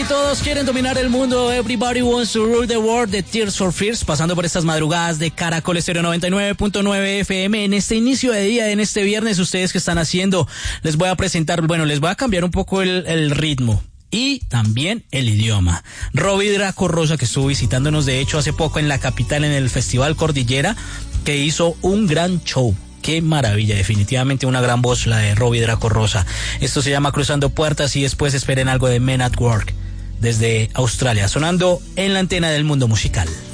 Todos quieren dominar el mundo. Everybody wants to rule the world de Tears for Fears, pasando por estas madrugadas de Caracol Estéreo 99.9 FM. En este inicio de día, en este viernes, ¿ustedes qué están haciendo? Les voy a presentar, les voy a cambiar un poco el ritmo y también el idioma. Robbie Draco Rosa, que estuvo visitándonos de hecho hace poco en la capital, en el Festival Cordillera, que hizo un gran show. Qué maravilla, definitivamente una gran voz la de Robbie Draco Rosa. Esto se llama Cruzando Puertas y después esperen algo de Men at Work desde Australia, sonando en la antena del mundo musical.